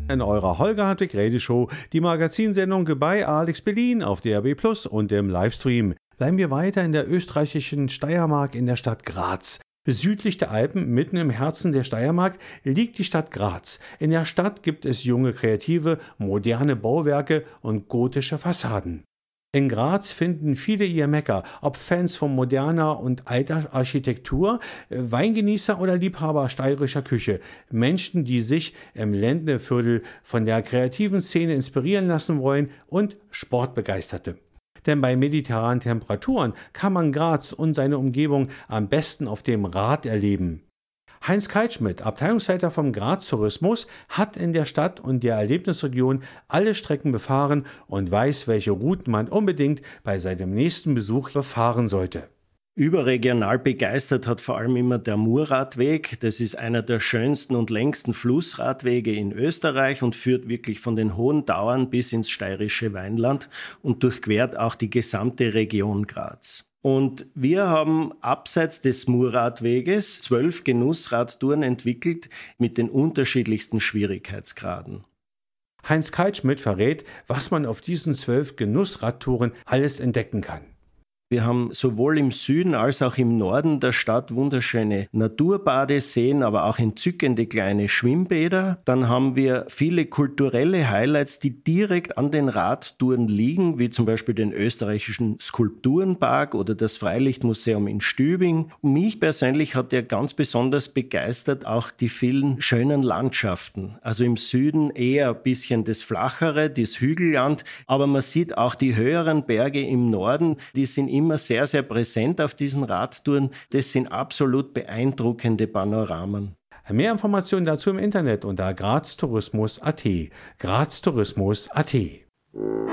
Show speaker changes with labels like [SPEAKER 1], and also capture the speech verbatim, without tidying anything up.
[SPEAKER 1] in eurer Holger Hartwig Radioshow, die Magazinsendung bei Alex Berlin auf D R B Plus und im Livestream. Bleiben wir weiter in der österreichischen Steiermark in der Stadt Graz. Südlich der Alpen, mitten im Herzen der Steiermark, liegt die Stadt Graz. In der Stadt gibt es junge Kreative, moderne Bauwerke und gotische Fassaden. In Graz finden viele ihr Mekka, ob Fans von moderner und alter Architektur, Weingenießer oder Liebhaber steirischer Küche. Menschen, die sich im Ländleviertel von der kreativen Szene inspirieren lassen wollen und Sportbegeisterte. Denn bei mediterranen Temperaturen kann man Graz und seine Umgebung am besten auf dem Rad erleben. Heinz Kaltschmidt, Abteilungsleiter vom Graz Tourismus, hat in der Stadt und der Erlebnisregion alle Strecken befahren und weiß, welche Routen man unbedingt bei seinem nächsten Besuch befahren sollte.
[SPEAKER 2] Überregional begeistert hat vor allem immer der Murradweg. Das ist einer der schönsten und längsten Flussradwege in Österreich und führt wirklich von den Hohen Tauern bis ins steirische Weinland und durchquert auch die gesamte Region Graz. Und wir haben abseits des Murradweges zwölf Genussradtouren entwickelt mit den unterschiedlichsten Schwierigkeitsgraden.
[SPEAKER 1] Heinz Kaltschmidt verrät, was man auf diesen zwölf Genussradtouren alles entdecken kann.
[SPEAKER 2] Wir haben sowohl im Süden als auch im Norden der Stadt wunderschöne Naturbadeseen, aber auch entzückende kleine Schwimmbäder. Dann haben wir viele kulturelle Highlights, die direkt an den Radtouren liegen, wie zum Beispiel den österreichischen Skulpturenpark oder das Freilichtmuseum in Stübing. Mich persönlich hat ja ganz besonders begeistert auch die vielen schönen Landschaften. Also im Süden eher ein bisschen das Flachere, das Hügelland, aber man sieht auch die höheren Berge im Norden, die sind immer sehr, sehr präsent auf diesen Radtouren. Das sind absolut beeindruckende Panoramen.
[SPEAKER 1] Mehr Informationen dazu im Internet unter graztourismus punkt at. graztourismus punkt at.